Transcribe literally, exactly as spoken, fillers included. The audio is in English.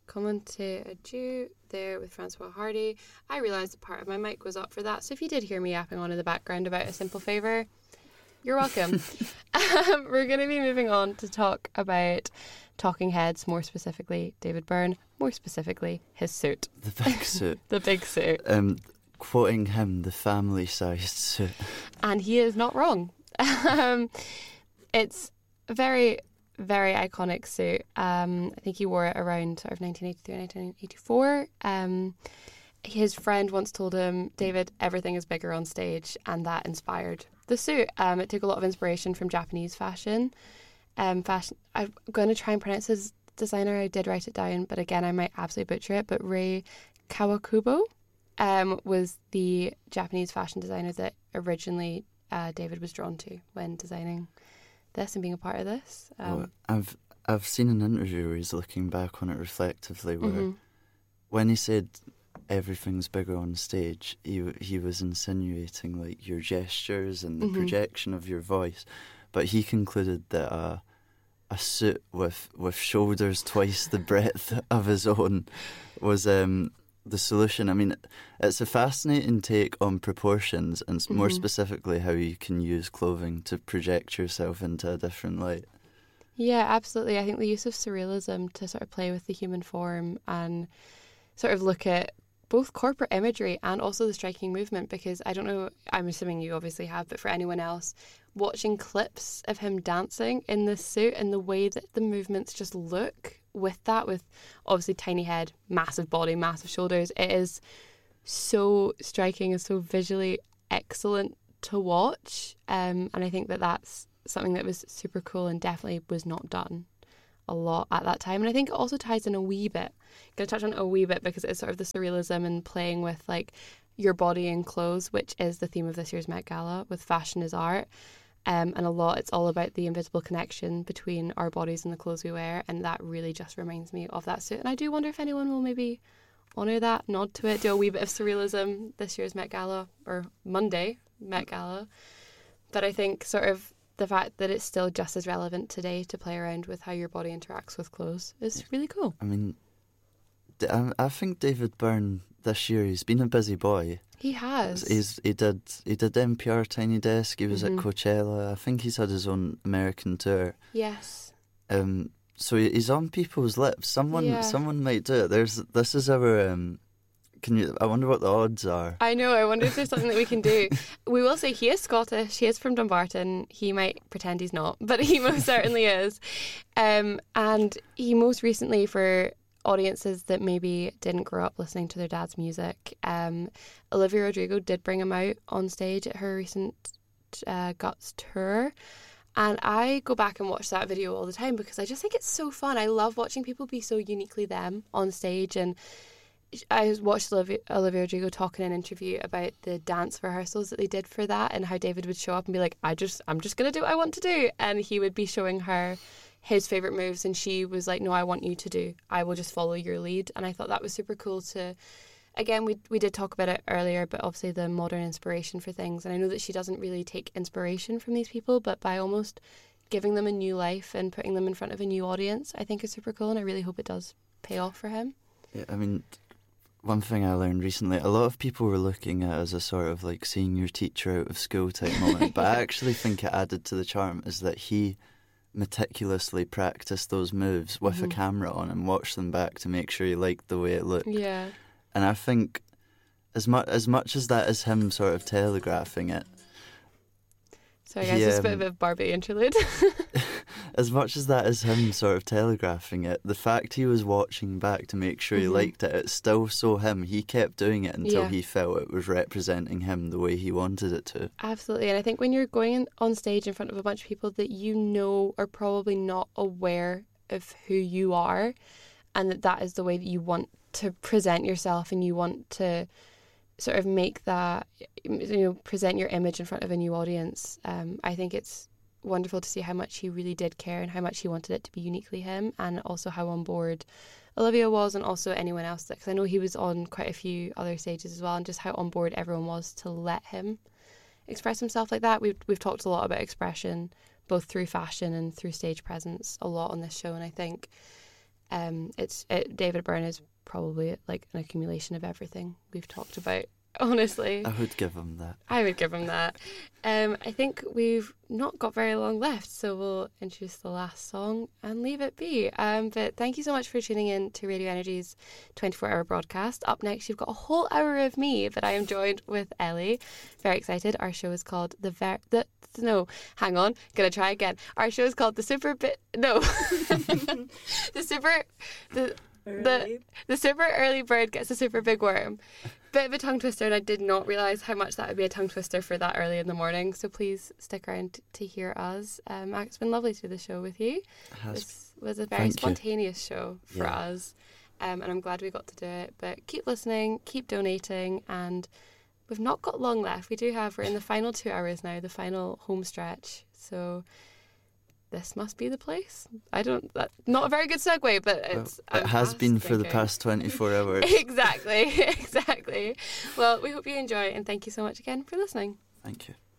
Coming to a Jew there with Francois Hardy. I realised a part of my mic was up for that, so if you did hear me yapping on in the background about A Simple Favour, you're welcome. um, we're going to be moving on to talk about Talking Heads, more specifically David Byrne, more specifically his suit. The big suit. The big suit. Um, quoting him, the family-sized suit. And he is not wrong. um, it's very... very iconic suit. Um, I think he wore it around sort of nineteen eighty-three, nineteen eighty-four. Um, his friend once told him, David, everything is bigger on stage, and that inspired the suit. Um, it took a lot of inspiration from Japanese fashion. Um, fashion. I'm going to try and pronounce his designer. I did write it down, but again, I might absolutely butcher it. But Rei Kawakubo um, was the Japanese fashion designer that originally uh, David was drawn to when designing this and being a part of this. Um, well, I've I've seen an interview where he's looking back on it reflectively, where mm-hmm. when he said everything's bigger on stage, he he was insinuating like your gestures and the mm-hmm. projection of your voice, but he concluded that a a suit with with shoulders twice the breadth of his own was um. the solution. I mean, it's a fascinating take on proportions and more mm-hmm. specifically how you can use clothing to project yourself into a different light. Yeah, absolutely. I think the use of surrealism to sort of play with the human form and sort of look at both corporate imagery and also the striking movement, because I don't know, I'm assuming you obviously have, but for anyone else, watching clips of him dancing in this suit and the way that the movements just look with that, with obviously tiny head, massive body, massive shoulders, it is so striking and so visually excellent to watch. Um, and I think that that's something that was super cool and definitely was not done a lot at that time. And I think it also ties in a wee bit. I'm going to touch on it a wee bit because it's sort of the surrealism and playing with like your body and clothes, which is the theme of this year's Met Gala with Fashion is Art. Um, and a lot, it's all about the invisible connection between our bodies and the clothes we wear, and that really just reminds me of that suit. And I do wonder if anyone will maybe honour that, nod to it, do a wee bit of surrealism this year's Met Gala, or Monday Met Gala. But I think sort of the fact that it's still just as relevant today to play around with how your body interacts with clothes is really cool. I mean, I think David Byrne this year, he's been a busy boy. He has. He's he did he did N P R Tiny Desk. He was mm-hmm. at Coachella. I think he's had his own American tour. Yes. Um. So he's on people's lips. Someone yeah. someone might do it. There's this is our um. Can you? I wonder what the odds are. I know. I wonder if there's something that we can do. We will say he is Scottish. He is from Dumbarton. He might pretend he's not, but he most certainly is. Um. And he most recently, for audiences that maybe didn't grow up listening to their dad's music, um, Olivia Rodrigo did bring him out on stage at her recent uh, Guts tour, and I go back and watch that video all the time because I just think it's so fun. I love watching people be so uniquely them on stage, and I watched Olivia, Olivia Rodrigo talk in an interview about the dance rehearsals that they did for that and how David would show up and be like, I just, I'm just going to do what I want to do, and he would be showing her his favourite moves and she was like, no, I want you to do, I will just follow your lead. And I thought that was super cool to, again, we we did talk about it earlier, but obviously the modern inspiration for things, and I know that she doesn't really take inspiration from these people, but by almost giving them a new life and putting them in front of a new audience, I think is super cool, and I really hope it does pay off for him. Yeah, I mean, one thing I learned recently, a lot of people were looking at it as a sort of like seeing your teacher out of school type moment, but I actually think it added to the charm is that he meticulously practice those moves with mm-hmm. a camera on and watch them back to make sure you liked the way it looked. Yeah. And I think as much as much as that is him sort of telegraphing it. Sorry guys, he, just um, a bit of a Barbie interlude. As much as that is him sort of telegraphing it, the fact he was watching back to make sure he mm-hmm. liked it, it's still so him. He kept doing it until yeah. he felt it was representing him the way he wanted it to. Absolutely. And I think when you're going in, on stage in front of a bunch of people that you know are probably not aware of who you are, and that that is the way that you want to present yourself, and you want to sort of make that, you know, present your image in front of a new audience, um, I think it's wonderful to see how much he really did care and how much he wanted it to be uniquely him, and also how on board Olivia was, and also anyone else, because I know he was on quite a few other stages as well, and just how on board everyone was to let him express himself like that. We've, we've talked a lot about expression both through fashion and through stage presence a lot on this show, and I think Um, it's it, David Byrne is probably like an accumulation of everything we've talked about. Honestly, I would give him that. I would give him that. Um, I think we've not got very long left, so we'll introduce the last song and leave it be. Um, but thank you so much for tuning in to Radio Energy's twenty-four hour broadcast. Up next, you've got a whole hour of me, but I am joined with Ellie. Very excited. Our show is called The Ver... The, no, hang on. Gonna try again. Our show is called The Super Bit... No. the Super... The... The, the super early bird gets a super big worm. Bit of a tongue twister, and I did not realise how much that would be a tongue twister for that early in the morning. So please stick around to hear us. Um, it's been lovely to do the show with you. This was a very spontaneous show for yeah. us, um, and I'm glad we got to do it. But keep listening, keep donating, and we've not got long left. We do have, we're in the final two hours now, the final home stretch. So this must be the place. I don't, that, not a very good segue, but it's... Well, it has been for thinking. the past twenty-four hours. Exactly, exactly. Well, we hope you enjoy, and thank you so much again for listening. Thank you.